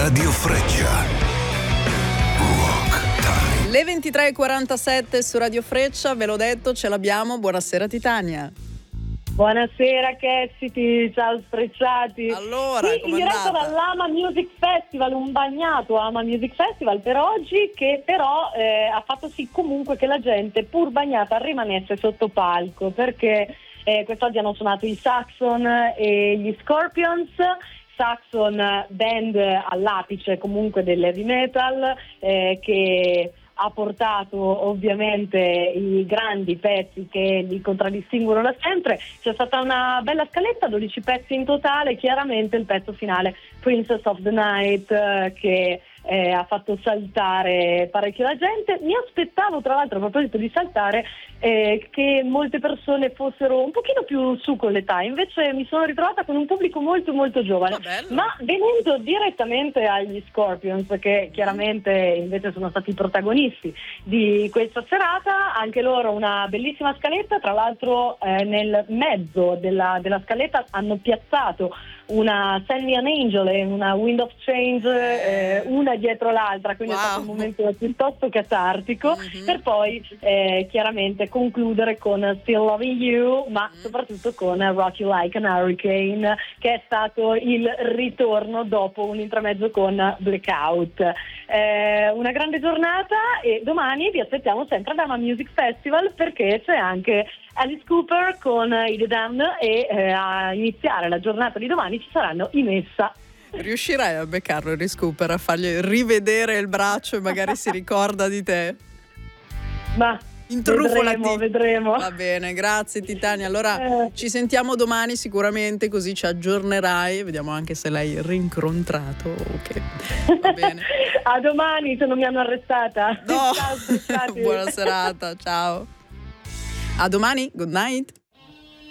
Radio Freccia. Rock Time. Le 23:47 su Radio Freccia, ve l'ho detto, ce l'abbiamo. Buonasera Titania. Buonasera Cassidy, ciao Sfrecciati. Allora, qui in diretta dall'Ama Music Festival, un bagnato Ama Music Festival per oggi, che però ha fatto sì comunque che la gente, pur bagnata, rimanesse sotto palco, perché quest'oggi hanno suonato i Saxon e gli Scorpions. Saxon, band all'apice comunque dell'heavy metal, che ha portato ovviamente i grandi pezzi che li contraddistinguono da sempre. C'è stata una bella scaletta, 12 pezzi in totale, chiaramente il pezzo finale Princess of the Night, che ha fatto saltare parecchio la gente. Mi aspettavo, tra l'altro, a proposito di saltare, che molte persone fossero un pochino più su con l'età, invece mi sono ritrovata con un pubblico molto molto giovane. Ma venendo direttamente agli Scorpions, che chiaramente invece sono stati i protagonisti di questa serata, anche loro una bellissima scaletta. Tra l'altro nel mezzo della scaletta hanno piazzato una Send Me an Angel e una Wind of Change, una dietro l'altra, quindi è stato un momento piuttosto catartico, per poi chiaramente concludere con Still Loving You, ma soprattutto con Rock You Like an Hurricane, che è stato il ritorno dopo un intermezzo con Blackout. Una grande giornata, e domani vi aspettiamo sempre ad Ama Music Festival, perché c'è anche Alice Cooper con i The Damned, e a iniziare la giornata di domani ci saranno i Messa. Riuscirai a beccarlo Alice Cooper, a fargli rivedere il braccio e magari si ricorda di te? Ma vedremo. Va bene, grazie Titania. Allora ci sentiamo domani sicuramente, così ci aggiornerai, vediamo anche se l'hai rincontrato. Ok, va bene. A domani, se non mi hanno arrestata. No. Ciao, buona serata, ciao. A domani, good night.